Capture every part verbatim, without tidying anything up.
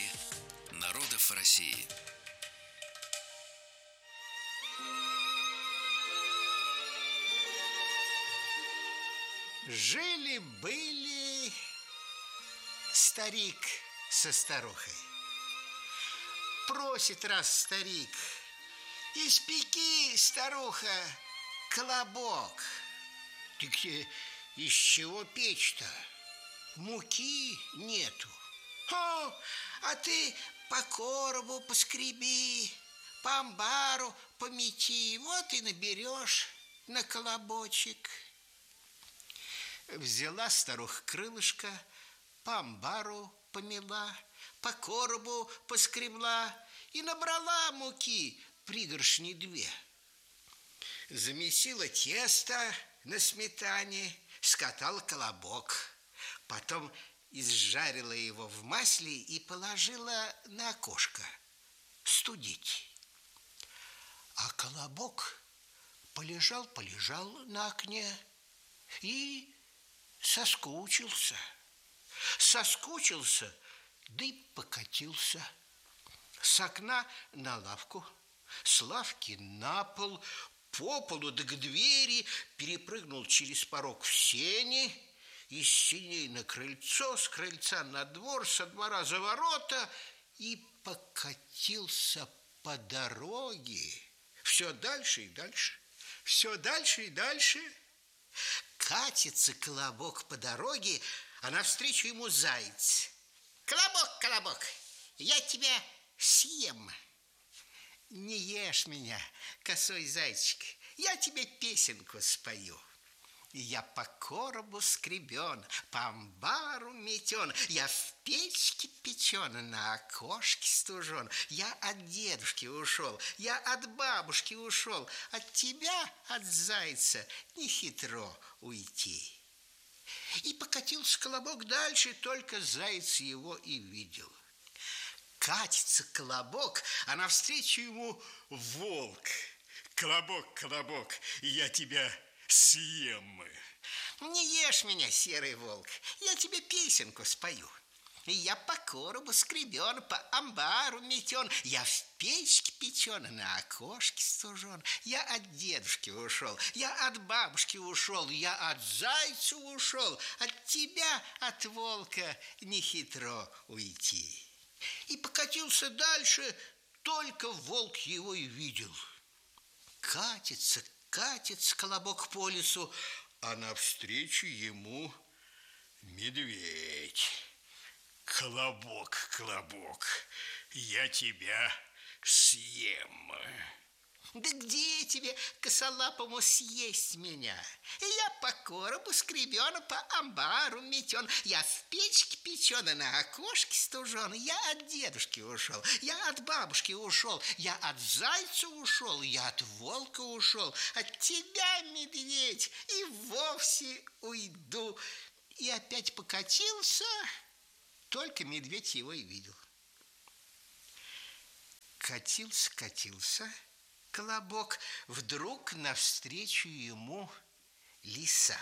Истории народов России. Жили-были старик со старухой. Просит раз старик: испеки, старуха, колобок. Так из чего печь-то? Муки нету. О, а ты по коробу поскреби, по амбару помети, вот и наберешь на колобочек. Взяла старуха крылышко, по амбару помела, по коробу поскребла и набрала муки пригоршни две. Замесила тесто на сметане, скатала колобок, потом изжарила его в масле и положила на окошко студить. А колобок полежал-полежал на окне и соскучился. Соскучился, да и покатился. С окна на лавку, с лавки на пол, по полу да к двери, перепрыгнул через порог в сени, из сеней на крыльцо, с крыльца на двор, со двора за ворота и покатился по дороге. Все дальше и дальше, все дальше и дальше. Катится колобок по дороге, а навстречу ему заяц. Колобок, колобок, я тебя съем. Не ешь меня, косой зайчик, я тебе песенку спою. Я по коробу скребен, по амбару метен, я в печке печен, на окошке стужен. Я от дедушки ушел, я от бабушки ушел, от тебя, от зайца, не хитро уйти. И покатился колобок дальше, только заяц его и видел. Катится колобок, а навстречу ему волк. Колобок, колобок, я тебя съем. Не ешь меня, серый волк, я тебе песенку спою. Я по коробу скребен, по амбару метен, я в печке печен, на окошке стужен. Я от дедушки ушел, я от бабушки ушел, я от зайца ушел, от тебя, от волка, не хитро уйти. И покатился дальше, только волк его и видел. Катится, катится колобок по лесу, а навстречу ему медведь. Колобок, колобок, я тебя съем. Да где тебе, косолапому, съесть меня? Я по коробу скребен, по амбару метен, я в печке печен, на окошке стужен. Я от дедушки ушел, я от бабушки ушел, я от зайца ушел, я от волка ушел, от тебя, медведь, и вовсе уйду. И опять покатился, только медведь его и видел. Катился, катился колобок, вдруг навстречу ему лиса.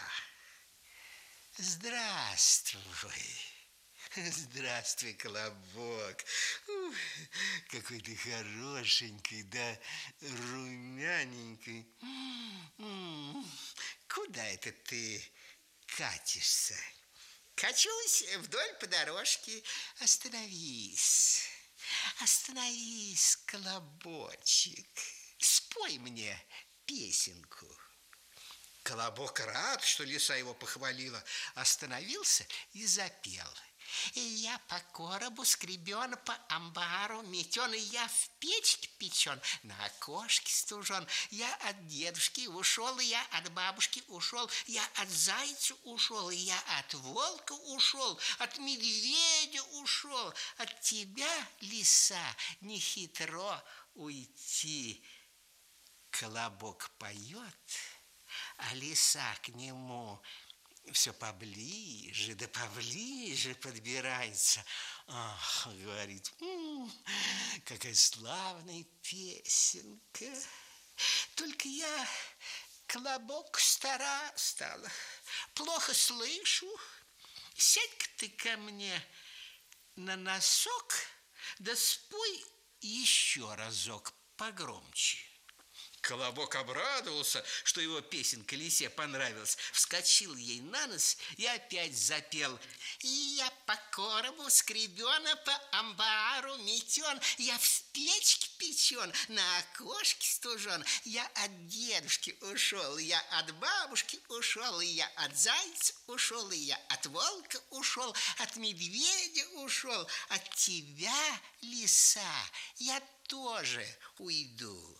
Здравствуй, здравствуй, колобок. Ух, какой ты хорошенький, да румяненький. М-м-м. Куда это ты катишься? Качусь вдоль по дорожке. Остановись, остановись, колобочек, спой мне песенку. Колобок рад, что лиса его похвалила, остановился и запел. И я по коробу скребен, по амбару метен, и я в печке печен, на окошке стужен. Я от дедушки ушел, и я от бабушки ушел, я от зайца ушел, и я от волка ушел, от медведя ушел, от тебя, лиса, не хитро уйти. Колобок поет, а лиса к нему все поближе, да поближе подбирается. Ах, говорит, м-м, какая славная песенка. Только я, колобок, стара стала, плохо слышу. Сядь-ка ты ко мне на носок, Да спой еще разок погромче. Колобок обрадовался, что его песенка лисе понравилась, вскочил ей на нос и опять запел: «Я по коробу скребен, по амбару метен, я в печке печен, на окошке стужен. Я от дедушки ушел, я от бабушки ушел, я от зайца ушел, и я от волка ушел, от медведя ушел, от тебя, лиса, я тоже уйду».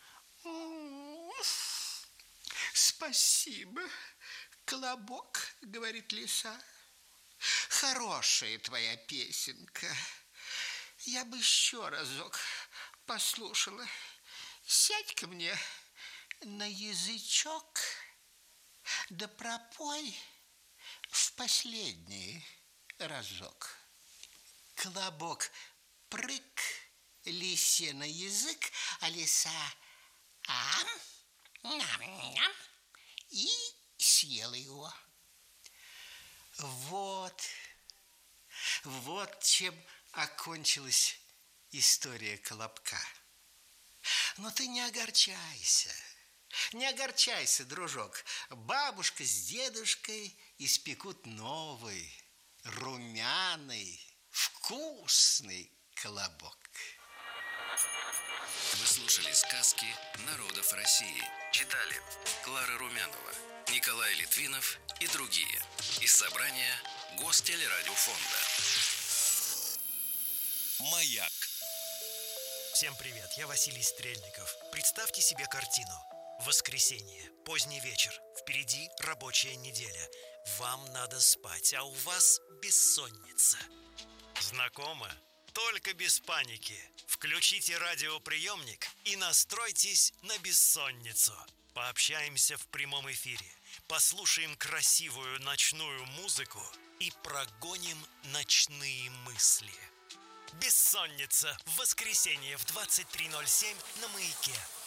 «Спасибо, Колобок, — говорит лиса, — хорошая твоя песенка. Я бы еще разок послушала. Сядь-ка мне на язычок, да пропой в последний разок». Колобок прыг лисе на язык, а лиса ам, ням-ням, и съела его. Вот, вот чем окончилась история Колобка. Но ты не огорчайся, не огорчайся, дружок. Бабушка с дедушкой испекут новый, румяный, вкусный колобок. Вы слушали сказки народов России. Читали Клара Румянова, Николай Литвинов и другие. Из собрания Гостелерадиофонда. Маяк. Всем привет, я Василий Стрельников. Представьте себе картину. Воскресенье, поздний вечер, впереди рабочая неделя. Вам надо спать, а у вас бессонница. Знакомо? Только без паники. Включите радиоприемник и настройтесь на бессонницу. Пообщаемся в прямом эфире, послушаем красивую ночную музыку и прогоним ночные мысли. Бессонница в воскресенье в двадцать три ноль семь на Маяке.